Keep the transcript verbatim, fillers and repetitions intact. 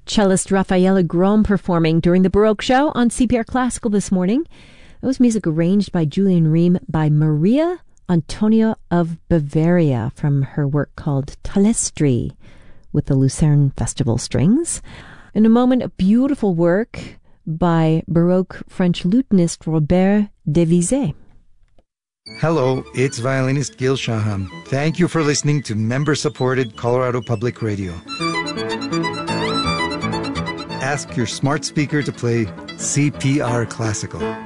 cellist Raffaella Grom performing during the Baroque Show on C P R Classical this morning. That was music arranged by Julian Ream by Maria Antonia of Bavaria from her work called Talestri with the Lucerne Festival Strings. In a moment, a beautiful work by Baroque French lutenist Robert Devizet. Hello, it's violinist Gil Shaham. Thank you for listening to member-supported Colorado Public Radio. Ask your smart speaker to play C P R Classical.